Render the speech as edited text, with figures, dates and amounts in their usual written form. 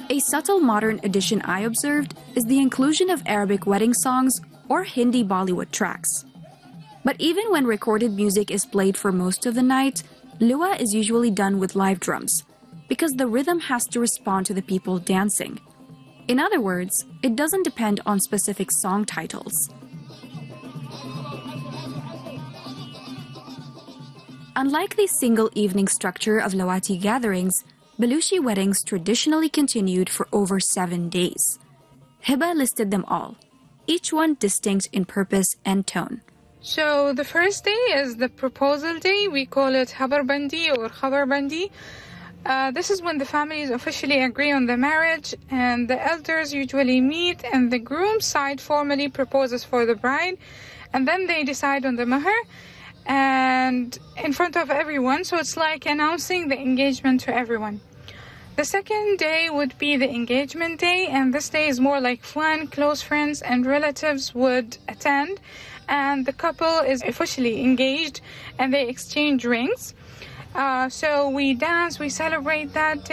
A subtle modern addition I observed is the inclusion of Arabic wedding songs or Hindi Bollywood tracks. But even when recorded music is played for most of the night, Lua is usually done with live drums, because the rhythm has to respond to the people dancing. In other words, it doesn't depend on specific song titles. Unlike the single evening structure of Lawati gatherings, Baluchi weddings traditionally continued for over 7 days. Hiba listed them all, each one distinct in purpose and tone. So the first day is the proposal day. We call it Habar Bandi or Khabar Bandi. This is when the families officially agree on the marriage, and the elders usually meet, and the groom's side formally proposes for the bride, and then they decide on the mahar and in front of everyone, so it's like announcing the engagement to everyone. The second day would be the engagement day, and this day is more like fun. Close friends and relatives would attend, and the couple is officially engaged and they exchange rings. So we dance, we celebrate that